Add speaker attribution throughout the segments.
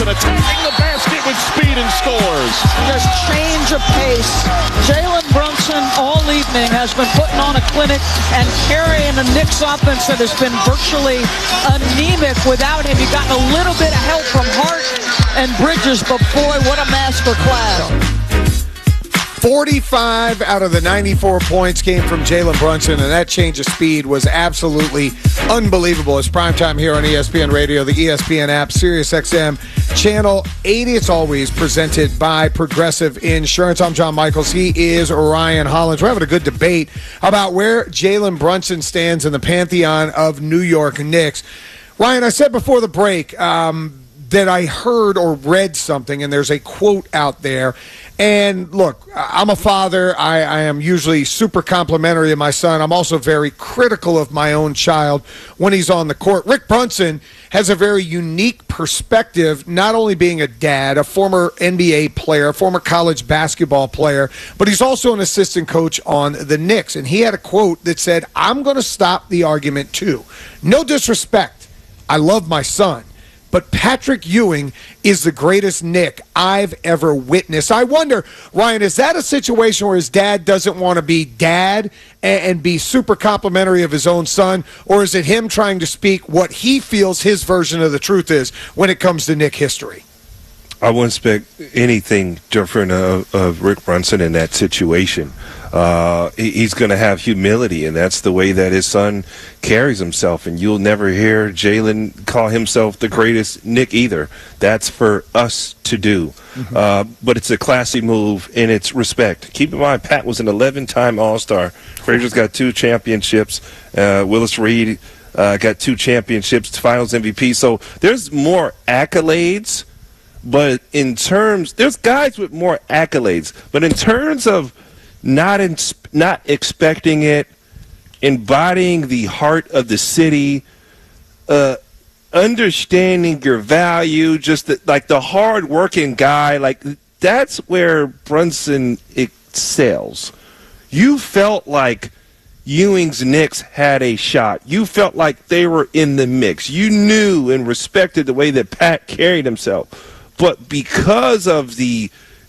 Speaker 1: Brunson attacking the basket with speed and scores.
Speaker 2: Just change of pace. Jalen Brunson all evening has been putting on a clinic and carrying a Knicks offense that has been virtually anemic without him. You got a little bit of help from Hart and Bridges, but boy, what a master class.
Speaker 3: 45 out of the 94 points came from Jalen Brunson, and that change of speed was absolutely unbelievable. It's primetime here on ESPN Radio, the ESPN app, SiriusXM, Channel 80. It's always presented by Progressive Insurance. I'm John Michaels. He is Ryan Hollins. We're having a good debate about where Jalen Brunson stands in the pantheon of New York Knicks. Ryan, I said before the break that I heard or read something, and there's a quote out there. And look, I'm a father. I am usually super complimentary of my son. I'm also very critical of my own child when he's on the court. Rick Brunson has a very unique perspective, not only being a dad, a former NBA player, a former college basketball player, but he's also an assistant coach on the Knicks. And he had a quote that said, "I'm going to stop the argument too. No disrespect. I love my son. But Patrick Ewing is the greatest Knick I've ever witnessed." I wonder, Ryan, is that a situation where his dad doesn't want to be dad and be super complimentary of his own son? Or is it him trying to speak what he feels his version of the truth is when it comes to Knick history?
Speaker 4: I wouldn't expect anything different of Rick Brunson in that situation. He's going to have humility, and that's the way that his son carries himself. And you'll never hear Jalen call himself the greatest Knick either. That's for us to do. But it's a classy move, and it's respect. Keep in mind, Pat was an 11-time All-Star. Frazier's got 2 championships. Willis Reed got 2 championships, Finals MVP. So there's more accolades. But in terms, there's guys with more accolades. But in terms of not expecting it, embodying the heart of the city, understanding your value, just like the hard-working guy, like that's where Brunson excels. You felt like Ewing's Knicks had a shot. You felt like they were in the mix. You knew and respected the way that Pat carried himself. But because of the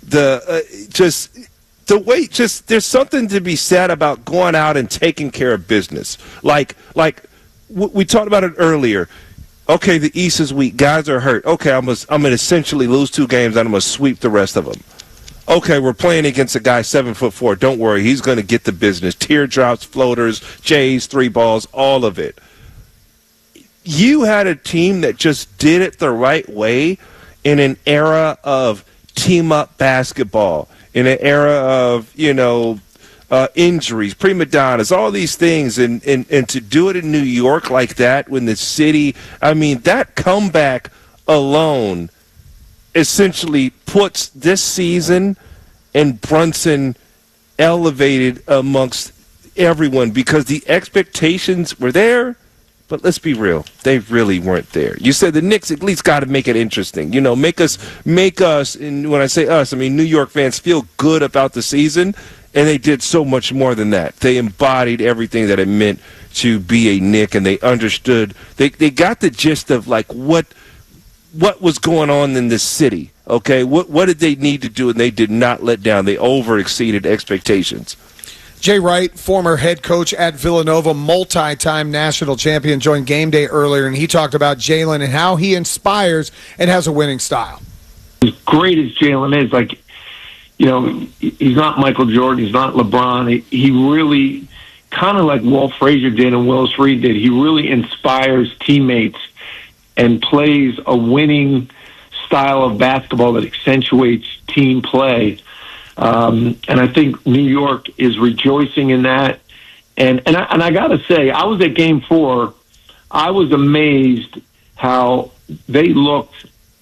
Speaker 4: way, there's something to be said about going out and taking care of business. Like we talked about it earlier. Okay, the East is weak. Guys are hurt. Okay, I'm going to essentially lose 2 games, and I'm going to sweep the rest of them. Okay, we're playing against a guy 7'4". Don't worry, he's going to get the business. Teardrops, floaters, J's, 3 balls, all of it. You had a team that just did it the right way in an era of team-up basketball, in an era of, injuries, prima donnas, all these things, and to do it in New York like that when the city, I mean, that comeback alone essentially puts this season and Brunson elevated amongst everyone because the expectations were there. But let's be real, they really weren't there. You said the Knicks at least got to make it interesting. Make us, and when I say us, I mean New York fans feel good about the season, and they did so much more than that. They embodied everything that it meant to be a Knick, and they understood. They got the gist of like what was going on in this city. Okay, what did they need to do, and they did not let down. They over-exceeded expectations.
Speaker 3: Jay Wright, former head coach at Villanova, multi-time national champion, joined Game Day earlier, and he talked about Jalen and how he inspires and has a winning style.
Speaker 5: As great as Jalen is, he's not Michael Jordan, he's not LeBron. He really, kind of like Walt Frazier did and Willis Reed did, he really inspires teammates and plays a winning style of basketball that accentuates team play. And I think New York is rejoicing in that. And I got to say, I was at Game 4. I was amazed how they looked.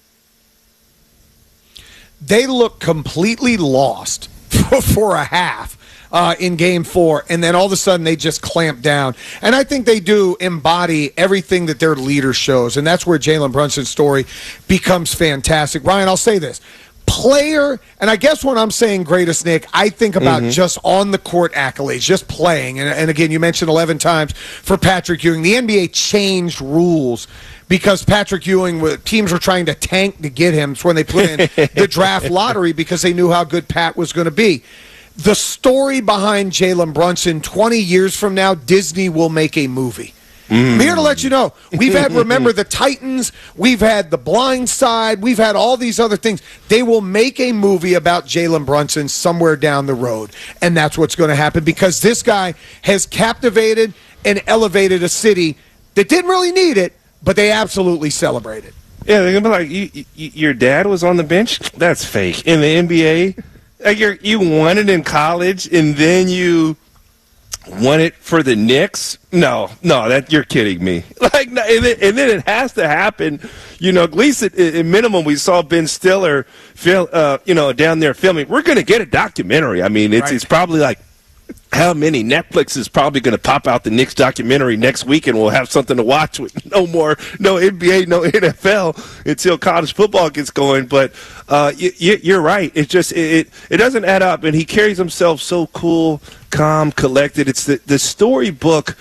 Speaker 3: They looked completely lost for a half in Game 4, and then all of a sudden they just clamped down. And I think they do embody everything that their leader shows, and that's where Jalen Brunson's story becomes fantastic. Ryan, I'll say this. Player, and I guess when I'm saying greatest Knick, I think about just on the court accolades, just playing. And again, you mentioned 11 times for Patrick Ewing. The NBA changed rules because Patrick Ewing, teams were trying to tank to get him. It's when they put in the draft lottery because they knew how good Pat was going to be. The story behind Jalen Brunson, 20 years from now, Disney will make a movie. I'm here to let you know. We've had, remember, the Titans. We've had The Blind Side. We've had all these other things. They will make a movie about Jalen Brunson somewhere down the road. And that's what's going to happen because this guy has captivated and elevated a city that didn't really need it, but they absolutely celebrated.
Speaker 4: Yeah, they're going to be like, your dad was on the bench? That's fake. In the NBA, like you won it in college, and then you won it for the Knicks? No, that you're kidding me. Like, and then it has to happen. At least at minimum, we saw Ben Stiller, down there filming. We're going to get a documentary. I mean, it's probably like, how many? Netflix is probably going to pop out the Knicks documentary next week, and we'll have something to watch with no NBA, no NFL until college football gets going. But you're right. It just it doesn't add up, and he carries himself so cool, calm, collected. It's the storybook,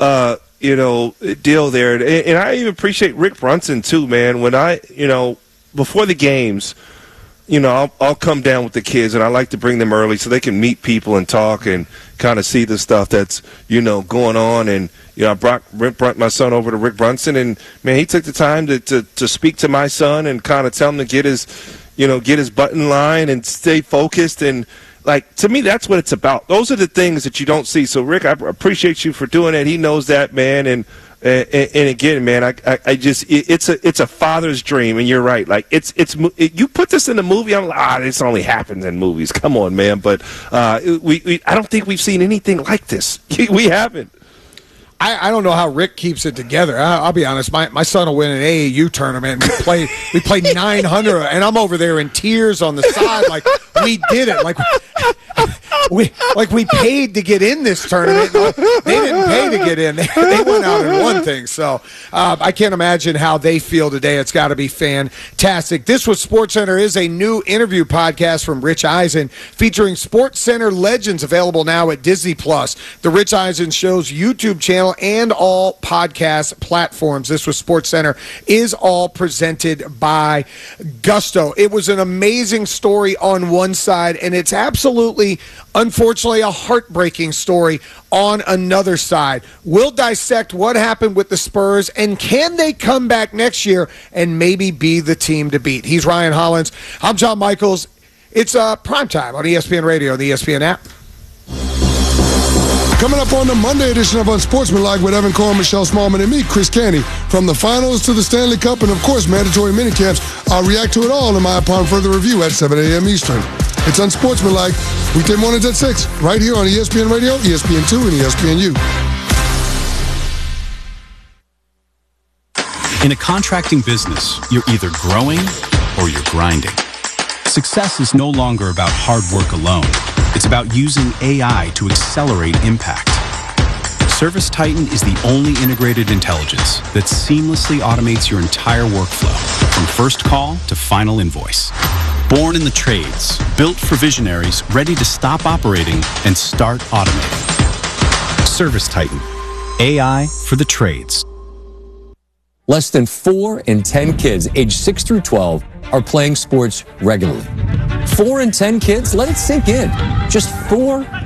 Speaker 4: deal there. And I even appreciate Rick Brunson too, man. When before the games, I'll come down with the kids, and I like to bring them early so they can meet people and talk and kind of see the stuff that's, going on. And, I brought my son over to Rick Brunson, and, man, he took the time to speak to my son and kind of tell him to get his butt in line and stay focused. And, like, to me, that's what it's about. Those are the things that you don't see. So, Rick, I appreciate you for doing it. He knows that, man. And again, man, it's a father's dream, and you're right. Like you put this in the movie, I'm like, this only happens in movies. Come on, man. But I don't think we've seen anything like this. We haven't.
Speaker 3: I don't know how Rick keeps it together. I'll be honest. My son will win an AAU tournament. We play 900, and I'm over there in tears on the side, like we did it. Like we paid to get in this tournament. They didn't pay to get in. They went out and won things. So I can't imagine how they feel today. It's got to be fantastic. This was SportsCenter is a new interview podcast from Rich Eisen featuring SportsCenter legends, available now at Disney Plus, the Rich Eisen Show's YouTube channel, and all podcast platforms. This was SportsCenter is all presented by Gusto. It was an amazing story on one side, and it's absolutely, unfortunately, a heartbreaking story on another side. We'll dissect what happened with the Spurs, and can they come back next year and maybe be the team to beat? He's Ryan Hollins. I'm John Michaels. It's primetime on ESPN Radio and the ESPN app.
Speaker 6: Coming up on the Monday edition of Unsportsmanlike with Evan Cohen, Michelle Smallman, and me, Chris Canty. From the finals to the Stanley Cup and, of course, mandatory minicamps, I'll react to it all in my Upon Further Review at 7 a.m. Eastern. It's Unsportsmanlike, weekday mornings at 6, right here on ESPN Radio, ESPN2, and ESPNU.
Speaker 7: In a contracting business, you're either growing or you're grinding. Success is no longer about hard work alone. It's about using AI to accelerate impact. ServiceTitan is the only integrated intelligence that seamlessly automates your entire workflow, from first call to final invoice. Born in the trades, built for visionaries ready to stop operating and start automating. ServiceTitan, AI for the trades.
Speaker 8: Less than 4 in 10 kids aged 6 through 12 are playing sports regularly. 4 in 10 kids? Let it sink in. Just 4